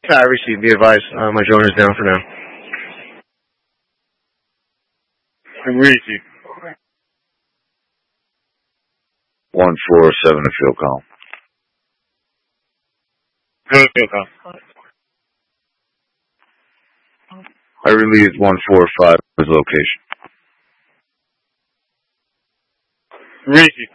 I received the advice. My drone is down for now. Receive. 147 to field call. Good field call. I relieved 145 his location. Receive.